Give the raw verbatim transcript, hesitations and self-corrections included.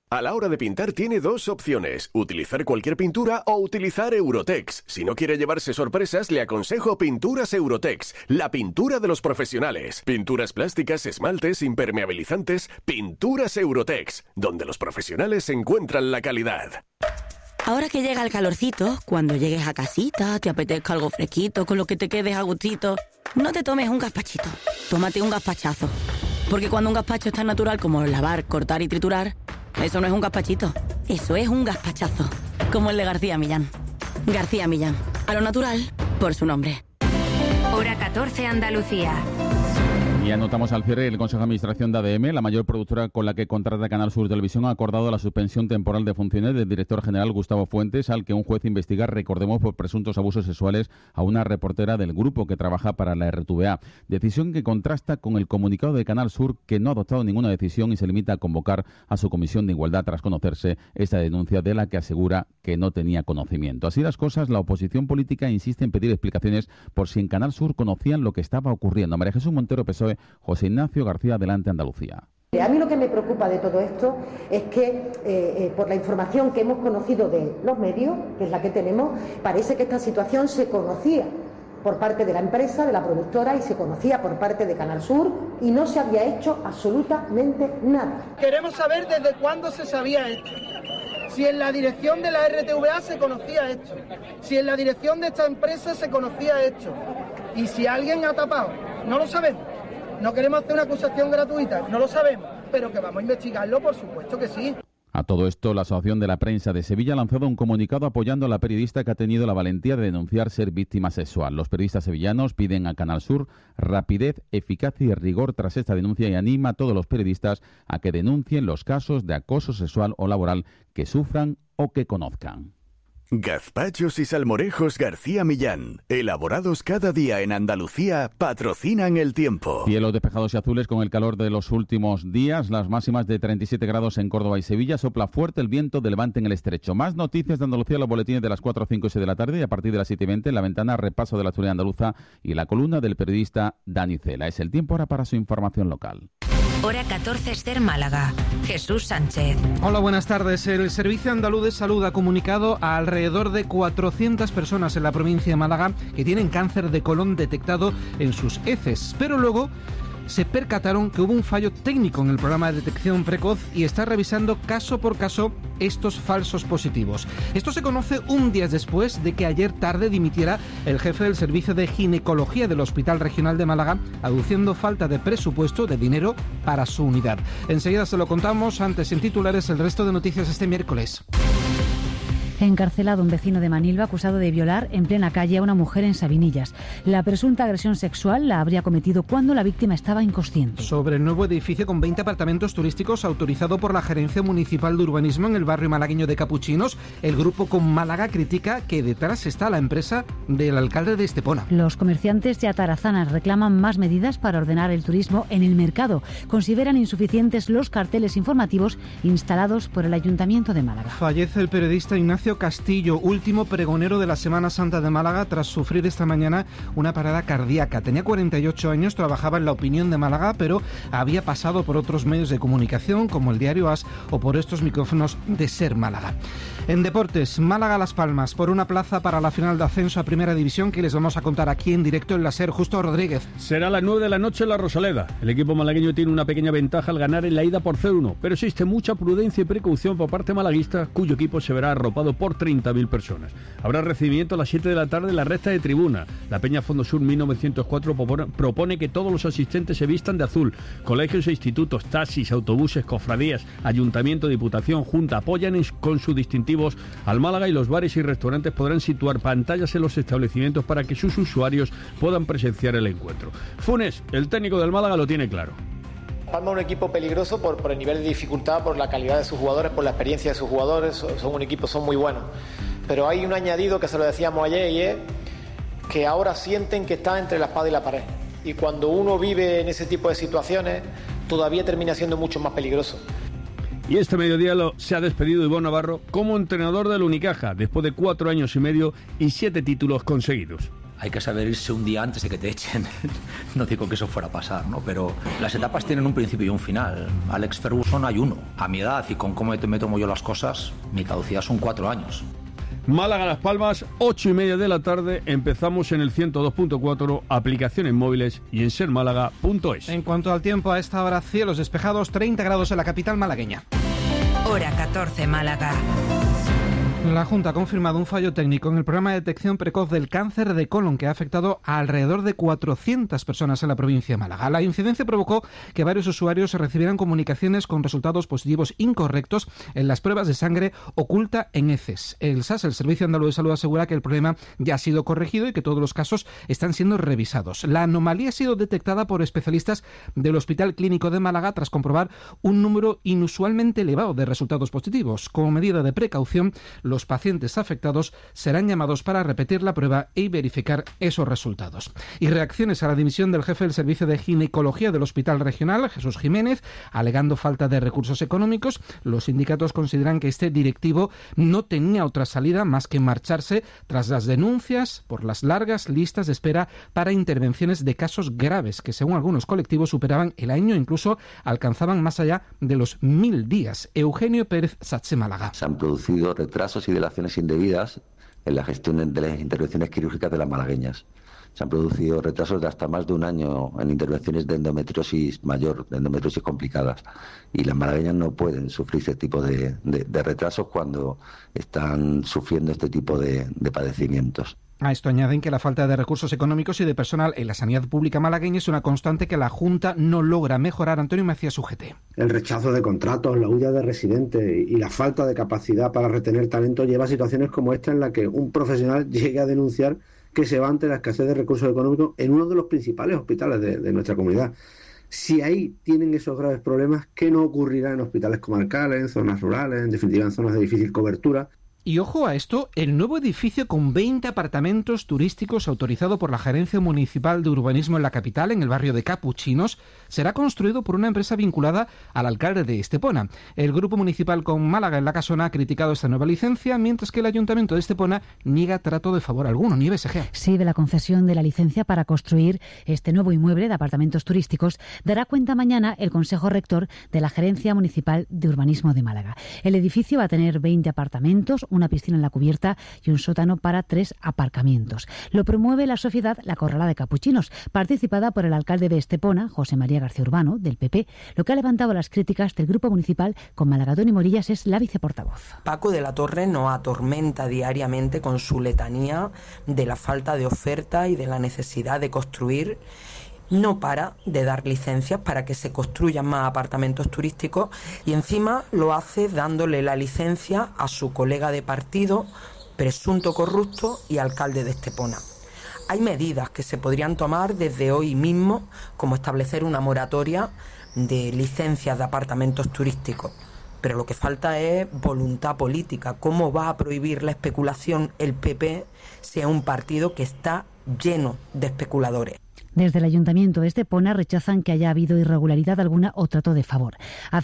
A la hora de pintar tiene dos opciones, utilizar cualquier pintura o utilizar Eurotex. Si no quiere llevarse sorpresas, le aconsejo Pinturas Eurotex, la pintura de los profesionales. Pinturas plásticas, esmaltes, impermeabilizantes, Pinturas Eurotex, donde los profesionales encuentran la calidad. Ahora que llega el calorcito, cuando llegues a casita, te apetezca algo fresquito, con lo que te quedes a gustito, no te tomes un gazpachito, tómate un gazpachazo. Porque cuando un gazpacho es tan natural como lavar, cortar y triturar, eso no es un gazpachito, eso es un gazpachazo. Como el de García Millán. García Millán, a lo natural, por su nombre. Hora catorce, Andalucía. Y anotamos al cierre el Consejo de Administración de A D M, la mayor productora con la que contrata Canal Sur Televisión, ha acordado la suspensión temporal de funciones del director general Gustavo Fuentes, al que un juez investiga, recordemos, por presuntos abusos sexuales a una reportera del grupo que trabaja para la R T V A. Decisión que contrasta con el comunicado de Canal Sur, que no ha adoptado ninguna decisión y se limita a convocar a su comisión de igualdad tras conocerse esta denuncia, de la que asegura que no tenía conocimiento. Así las cosas, la oposición política insiste en pedir explicaciones por si en Canal Sur conocían lo que estaba ocurriendo. María Jesús Montero, P S O E. José Ignacio García, Adelante Andalucía. A mí lo que me preocupa de todo esto es que, eh, eh, por la información que hemos conocido de los medios, que es la que tenemos, parece que esta situación se conocía por parte de la empresa, de la productora, y se conocía por parte de Canal Sur, y no se había hecho absolutamente nada. Queremos saber desde cuándo se sabía esto. Si en la dirección de la R T V A se conocía esto, si en la dirección de esta empresa se conocía esto, y si alguien ha tapado, no lo sabemos. No queremos hacer una acusación gratuita, no lo sabemos, pero que vamos a investigarlo, por supuesto que sí. A todo esto, la Asociación de la Prensa de Sevilla ha lanzado un comunicado apoyando a la periodista que ha tenido la valentía de denunciar ser víctima sexual. Los periodistas sevillanos piden a Canal Sur rapidez, eficacia y rigor tras esta denuncia y anima a todos los periodistas a que denuncien los casos de acoso sexual o laboral que sufran o que conozcan. Gazpachos y salmorejos García Millán, elaborados cada día en Andalucía, patrocinan el tiempo. Cielos despejados y azules con el calor de los últimos días, las máximas de treinta y siete grados en Córdoba y Sevilla, sopla fuerte el viento de levante en el estrecho. Más noticias de Andalucía, los boletines de las cuatro, cinco y seis de la tarde, y a partir de las siete y veinte, en la ventana, repaso de la actualidad andaluza y la columna del periodista Dani Cela. Es el tiempo ahora para su información local. Hora catorce, Ester Málaga. Jesús Sánchez. Hola, buenas tardes. El Servicio Andaluz de Salud ha comunicado a alrededor de cuatrocientas personas en la provincia de Málaga que tienen cáncer de colon detectado en sus heces, pero luego se percataron que hubo un fallo técnico en el programa de detección precoz y está revisando caso por caso estos falsos positivos. Esto se conoce un día después de que ayer tarde dimitiera el jefe del servicio de ginecología del Hospital Regional de Málaga, aduciendo falta de presupuesto, de dinero para su unidad. Enseguida se lo contamos, antes en titulares el resto de noticias este miércoles. Encarcelado un vecino de Manilva acusado de violar en plena calle a una mujer en Sabinillas. La presunta agresión sexual la habría cometido cuando la víctima estaba inconsciente. Sobre el nuevo edificio con veinte apartamentos turísticos autorizado por la Gerencia Municipal de Urbanismo en el barrio malagueño de Capuchinos, el grupo Con Málaga critica que detrás está la empresa del alcalde de Estepona. Los comerciantes de Atarazanas reclaman más medidas para ordenar el turismo en el mercado. Consideran insuficientes los carteles informativos instalados por el Ayuntamiento de Málaga. Fallece el periodista Ignacio Castillo, último pregonero de la Semana Santa de Málaga, tras sufrir esta mañana una parada cardíaca. Tenía cuarenta y ocho años, trabajaba en La Opinión de Málaga, pero había pasado por otros medios de comunicación como el diario As o por estos micrófonos de Ser Málaga. En deportes, Málaga-Las Palmas por una plaza para la final de ascenso a Primera División, que les vamos a contar aquí en directo en la Ser. Justo Rodríguez. Será a las nueve de la noche en la Rosaleda. El equipo malagueño tiene una pequeña ventaja al ganar en la ida por cero uno, pero existe mucha prudencia y precaución por parte malaguista, cuyo equipo se verá arropado por treinta mil personas. Habrá recibimiento a las siete de la tarde en la recta de tribuna. La Peña Fondo Sur mil novecientos cuatro propone que todos los asistentes se vistan de azul. Colegios e institutos, taxis, autobuses, cofradías, ayuntamiento, diputación, junta apoyan con sus distintivos al Málaga, y los bares y restaurantes podrán situar pantallas en los establecimientos para que sus usuarios puedan presenciar el encuentro. Funes, el técnico del Málaga, lo tiene claro. Palma es un equipo peligroso por, por el nivel de dificultad, por la calidad de sus jugadores, por la experiencia de sus jugadores. Son, son un equipo, son muy buenos. Pero hay un añadido que se lo decíamos ayer, y es que ahora sienten que está entre la espada y la pared. Y cuando uno vive en ese tipo de situaciones, todavía termina siendo mucho más peligroso. Y este mediodía lo, se ha despedido Ivonne Navarro como entrenador del Unicaja, después de cuatro años y medio y siete títulos conseguidos. hay que saber irse un día antes de que te echen. No digo que eso fuera a pasar, ¿no? Pero las etapas tienen un principio y un final. Alex Ferguson hay uno. A mi edad y con cómo me tomo yo las cosas, mi caducidad son cuatro años. Málaga, Las Palmas, ocho y media de la tarde. Empezamos en el ciento dos punto cuatro, aplicaciones móviles y en ser málaga punto es. En cuanto al tiempo, a esta hora cielos despejados, treinta grados en la capital malagueña. Hora catorce, Málaga. La Junta ha confirmado un fallo técnico en el programa de detección precoz del cáncer de colon que ha afectado a alrededor de cuatrocientas personas en la provincia de Málaga. La incidencia provocó que varios usuarios recibieran comunicaciones con resultados positivos incorrectos en las pruebas de sangre oculta en heces. El S A S, el Servicio Andaluz de Salud, asegura que el problema ya ha sido corregido y que todos los casos están siendo revisados. La anomalía ha sido detectada por especialistas del Hospital Clínico de Málaga tras comprobar un número inusualmente elevado de resultados positivos. Como medida de precaución, los pacientes afectados serán llamados para repetir la prueba y verificar esos resultados. Y reacciones a la dimisión del jefe del Servicio de Ginecología del Hospital Regional, Jesús Jiménez, alegando falta de recursos económicos. Los sindicatos consideran que este directivo no tenía otra salida más que marcharse tras las denuncias por las largas listas de espera para intervenciones de casos graves que, según algunos colectivos, superaban el año e incluso alcanzaban más allá de los mil días. Eugenio Pérez Satse, Málaga. Se han producido retrasos y delaciones indebidas en la gestión de las intervenciones quirúrgicas de las malagueñas. Se han producido retrasos de hasta más de un año en intervenciones de endometriosis mayor, de endometriosis complicadas. Y las malagueñas no pueden sufrir ese tipo de, de, de retrasos cuando están sufriendo este tipo de, de padecimientos. A esto añaden que la falta de recursos económicos y de personal en la sanidad pública malagueña es una constante que la Junta no logra mejorar. Antonio Macías, U G T. El rechazo de contratos, la huida de residentes y la falta de capacidad para retener talento lleva a situaciones como esta en la que un profesional llegue a denunciar que se va ante la escasez de recursos económicos en uno de los principales hospitales de, de nuestra comunidad. Si ahí tienen esos graves problemas, ¿qué no ocurrirá en hospitales comarcales, en zonas rurales, en definitiva en zonas de difícil cobertura? Y ojo a esto, el nuevo edificio con veinte apartamentos turísticos autorizado por la Gerencia Municipal de Urbanismo en la capital, en el barrio de Capuchinos, será construido por una empresa vinculada al alcalde de Estepona. El Grupo Municipal con Málaga en la Casona ha criticado esta nueva licencia, mientras que el Ayuntamiento de Estepona niega trato de favor alguno. Nieves Egea. Sí, de la concesión de la licencia para construir este nuevo inmueble de apartamentos turísticos dará cuenta mañana el Consejo Rector de la Gerencia Municipal de Urbanismo de Málaga. El edificio va a tener veinte apartamentos, una piscina en la cubierta y un sótano para tres aparcamientos. Lo promueve la sociedad La Corrala de Capuchinos, participada por el alcalde de Estepona, José María García Urbano, del P P. Lo que ha levantado las críticas del Grupo Municipal con Malagadón y Morillas es la viceportavoz. Paco de la Torre nos atormenta diariamente con su letanía de la falta de oferta y de la necesidad de construir. No para de dar licencias para que se construyan más apartamentos turísticos y encima lo hace dándole la licencia a su colega de partido, presunto corrupto y alcalde de Estepona. Hay medidas que se podrían tomar desde hoy mismo, como establecer una moratoria de licencias de apartamentos turísticos. Pero lo que falta es voluntad política. ¿Cómo va a prohibir la especulación el P P si es un partido que está lleno de especuladores? Desde el Ayuntamiento de Estepona rechazan que haya habido irregularidad alguna o trato de favor.